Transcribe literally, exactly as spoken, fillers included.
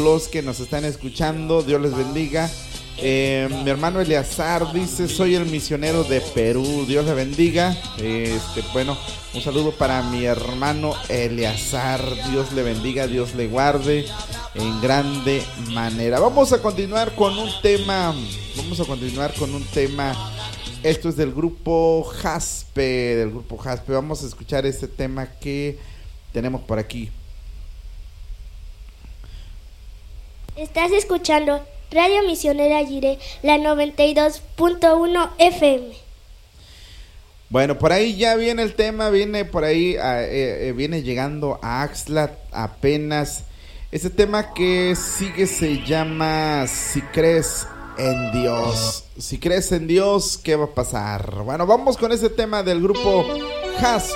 los que nos están escuchando. Dios les bendiga. Eh, mi hermano Eleazar dice: soy el misionero de Perú. Dios le bendiga. Este, bueno, un saludo para mi hermano Eleazar. Dios le bendiga, Dios le guarde en grande manera. Vamos a continuar con un tema. Vamos a continuar con un tema. Esto es del grupo Jaspe, del grupo Jaspe. Vamos a escuchar este tema que tenemos por aquí. Estás escuchando Radio Misionera Jireh, la noventa y dos punto uno F M. Bueno, por ahí ya viene el tema, viene por ahí, eh, eh, viene llegando a Axtla apenas. Este tema que sigue se llama Si crees en Dios. Si crees en Dios, ¿qué va a pasar? Bueno, vamos con ese tema del grupo Jaspe.